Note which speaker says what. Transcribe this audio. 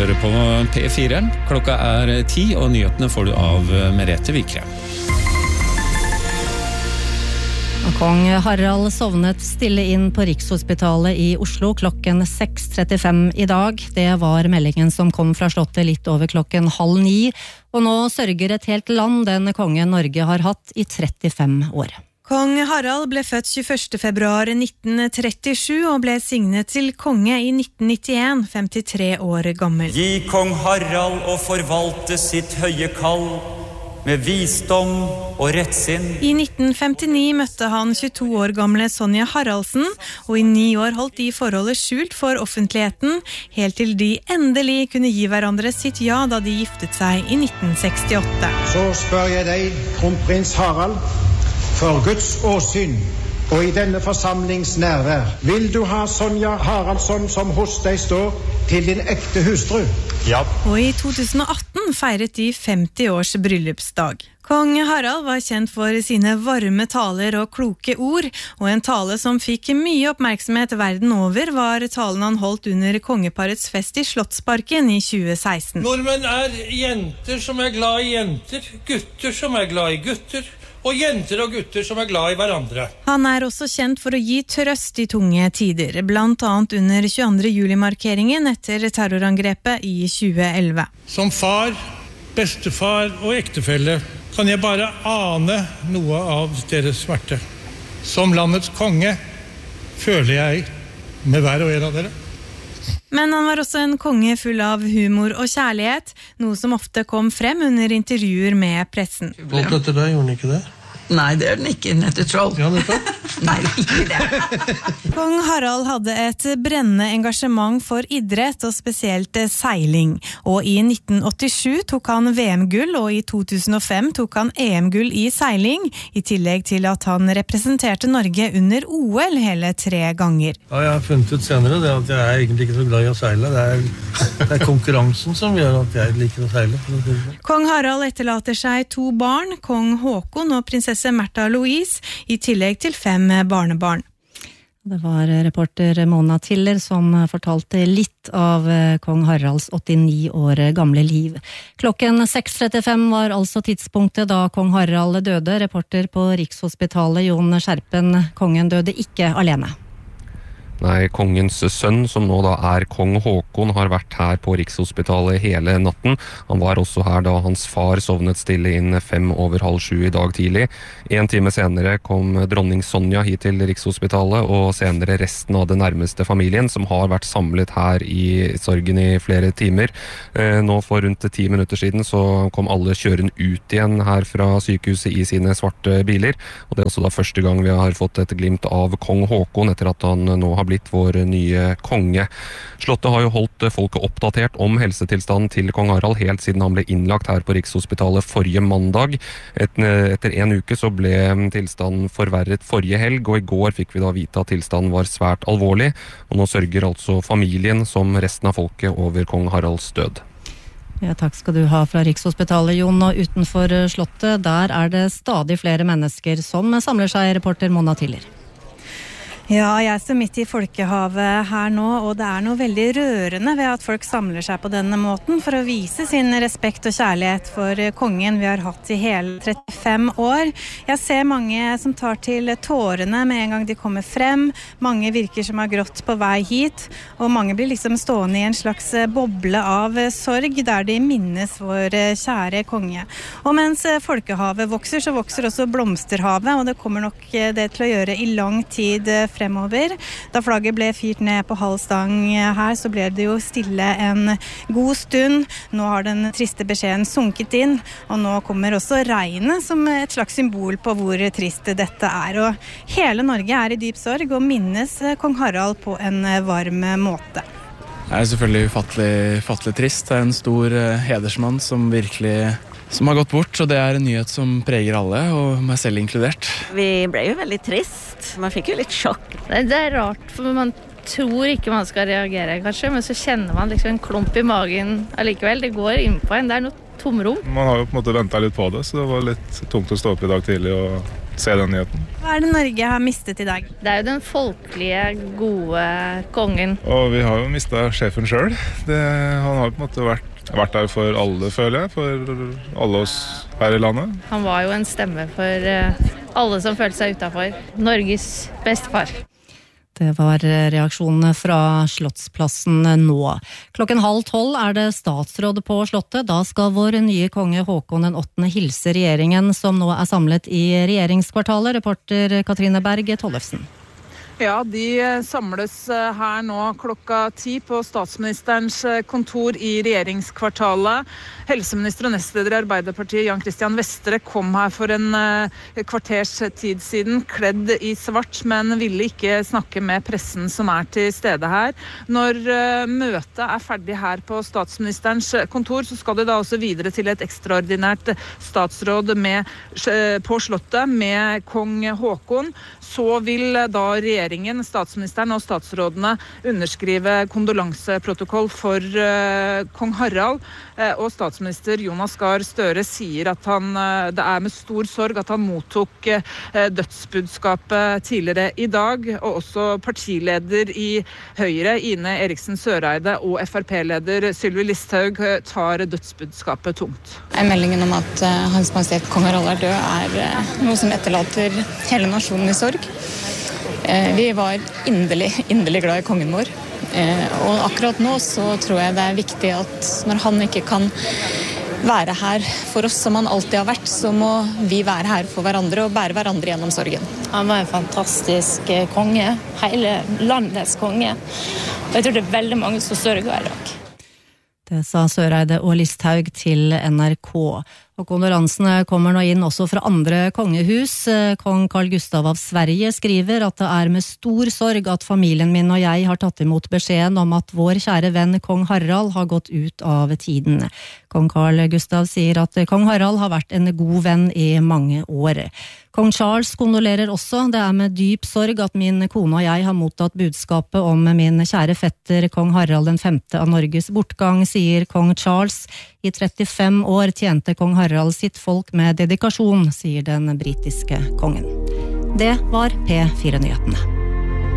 Speaker 1: hører på P4. Klokka 10, og nyhetene får du av Merete Vikrem.
Speaker 2: Kong Harald sovnet stille inn på Rikshospitalet i Oslo klokken 6:35 i dag. Det var meldingen som kom fra slottet litt over klokken 8:30, og nå sørger et helt land den kongen Norge har hatt i 35 år.
Speaker 3: Kong Harald ble født 21. februar 1937 og ble signet til konge i 1991, 53 år gammel.
Speaker 4: Gi kong Harald å forvalte sitt høye kall med visdom og rettsinn.
Speaker 3: I 1959 møtte han 22 år gamle Sonja Haraldsen, og i 9 år holdt de forholdet skjult for offentligheten, helt til de endelig kunne gi hverandre sitt ja da de giftet seg i 1968.
Speaker 5: Så spør jeg deg, kronprins Harald, for Guds åsyn og i denne forsamlings nærvær, vil du ha Sonja Haraldsson som hos deg står til din ekte hustru?
Speaker 4: Ja.
Speaker 3: Og i 2018 feiret de 50 års bryllupsdag. Kong Harald var kjent for sine varme taler og kloke ord, og en tale som fikk mye oppmerksomhet verden over var talen han holdt under kongeparets fest i Slottsparken i 2016.
Speaker 6: Nordmenn jenter som glad i jenter, gutter som glad i gutter, og jenter og gutter som glad i hverandre.
Speaker 3: Han også kjent for å gi trøst i tunge tider, blant annet under 22. juli-markeringen etter terrorangrepet i 2011.
Speaker 6: Som far, bestefar og ektefelle kan jeg bare ane noe av deres smerte. Som landets konge føler jeg med hver og en av dere.
Speaker 3: Men han var også en konge full av humor og kjærlighet, noe som ofte kom frem under intervjuer med pressen.
Speaker 6: Godt etter deg, gjorde han ikke det?
Speaker 7: Nei, det den ikke, Nette Troll.
Speaker 6: Ja, dette?
Speaker 7: Nei, ikke det.
Speaker 3: Kong Harald hadde et brennende engasjement for idrett og spesielt seiling. Og i 1987 tok han VM-gull, og i 2005 tok han EM-gull i seiling, i tillegg til at han representerte Norge under OL hele 3 ganger.
Speaker 6: Ja, jeg har funnet ut senere det at jeg egentlig ikke så glad i å seile. Det konkurransen som gjør at jeg liker å seile.
Speaker 3: Kong Harald etterlater seg 2 barn, kong Håkon og prinsesse Märtha Louise, i tillegg til 5 barnebarn.
Speaker 2: Det var reporter Mona Tiller som fortalte litt av kong Haralds 89 år gamle liv. Klokken 6:35 var altså tidspunktet da kong Harald døde. Reporter på Rikshospitalet, Jon Skjerpen, kongen døde ikke alene.
Speaker 8: Nei, kongens sønn, som nå da kong Håkon, har vært her på Rikshospitalet hele natten. Han var også her da hans far sovnet stille inn 6:05 i dag tidlig. 1 time senere kom dronning Sonja hit til Rikshospitalet, og senere resten av den nærmeste familien, som har vært samlet her i sorgen i flere timer. Nå for rundt 10 minutter siden så kom alle kjørende ut igjen her fra sykehuset i sine svarte biler, og det også da første gang vi har fått et glimt av kong Håkon etter at han nå har blitt vår nye konge. Slottet har jo holdt folket oppdatert om helsetilstanden til kong Harald helt siden han ble innlagt her på Rikshospitalet forrige mandag. Etter 1 uke så ble tilstanden forverret forrige helg, og i går fikk vi da vite at tilstanden var svært alvorlig, og nå sørger altså familien som resten av folket over kong Haralds død.
Speaker 2: Ja, takk skal du ha fra Rikshospitalet, Jon, og utenfor slottet, der det stadig flere mennesker som samler seg, reporter Mona Tiller.
Speaker 3: Ja, jeg står midt i folkehavet her nå, og det noe veldig rørende ved at folk samler seg på denne måten for å vise sin respekt og kjærlighet for kongen vi har hatt i hele 35 år. Jeg ser mange som tar til tårene med en gang de kommer frem. Mange virker som har grått på vei hit, og mange blir liksom stående i en slags boble av sorg der de minnes vår kjære konge. Og mens folkehavet vokser, så vokser også blomsterhavet, og det kommer nok det til å gjøre i lang tid fremover. Da flagget ble fyrt ned på halv stang her, så ble det jo stille en god stund. Nå har den triste beskjeden sunket inn, og nå kommer også regnet som et slags symbol på hvor trist dette Og hele Norge i dyp sorg og minnes kong Harald på en varm måte.
Speaker 9: Det selvfølgelig ufattelig trist. Det en stor hedersmann som har gått bort, og det en nyhet som preger alle, og meg selv inkludert.
Speaker 10: Vi ble jo veldig trist. Man fikk jo litt sjokk. Det rart, for man tror ikke man skal reagere, kanskje, men så kjenner man liksom en klump i magen allikevel. Det går innpå en, det noe tomrom.
Speaker 11: Man har jo på en måte ventet litt på det, så det var litt tungt å stå opp i dag tidlig og se den nyheten.
Speaker 3: Hva det Norge har mistet I dag?
Speaker 10: Det jo den folkelige, gode kongen.
Speaker 11: Og vi har jo mistet sjefen selv. Han har på en måte vært der for alle, føler jeg, for alle oss her I landet.
Speaker 10: Han var jo en stemme for alle som følte seg utenfor. Norges bestefar.
Speaker 2: Det var reaksjonene fra Slottsplassen nå. 11:30 det statsråd på Slottet. Da skal vår nye konge Håkon den 8. hilse regjeringen som nå samlet I regjeringskvartalet. Reporter Katrine Berg Tollefsen.
Speaker 12: Ja, de samles her nå klokka 10 på statsministerens kontor I regjeringskvartalet. Helseminister og nestleder I Arbeiderpartiet Jan Christian Vestre kom her for en kvarters tid siden, kledd I svart, men ville ikke snakke med pressen som til stede her. Når møtet ferdig her på statsministerens kontor, så skal det da også videre til et ekstraordinært statsråd på Slottet med kong Håkon. Så vil da regjeringen, statsministeren og statsrådene underskrive kondolanseprotokoll for kong Harald, og statsminister Jonas Gahr Støre sier at det med stor sorg at han mottok dødsbudskapet tidligere I dag, og også partileder I Høyre, Ine Eriksen Søreide, og FrP-leder Sylvi Listhaug tar dødsbudskapet tungt.
Speaker 13: Meldingen om at Hans Majestet Kong Harald død noe som etterlater hele nasjonen I sorg. Vi var inderlig glad I kongen vår, og akkurat nå så tror jeg det viktig at når han ikke kan være her for oss som han alltid har vært, så må vi være her for hverandre og bære hverandre gjennom sorgen.
Speaker 10: Han var en fantastisk konge, hele landets konge, og jeg tror det veldig mange som sørger I dag.
Speaker 2: Det sa Søreide og Listhaug til NRK. Og kondolansene kommer nå inn også fra andre kongehus. Kong Carl Gustav av Sverige skriver at det med stor sorg at familien min og jeg har tatt imot beskjeden om at vår kjære venn kong Harald har gått ut av tiden. Kong Carl Gustav sier at kong Harald har vært en god venn I mange år. Kong Charles kondolerer også. Det med dyp sorg at min kone og jeg har mottatt budskapet om min kjære fetter kong Harald den 5. av Norges bortgang, sier kong Charles. I 35 år tjente kong Harald sitt folk med dedikasjon, sier den britiske kongen. Det var P4-nyhetene.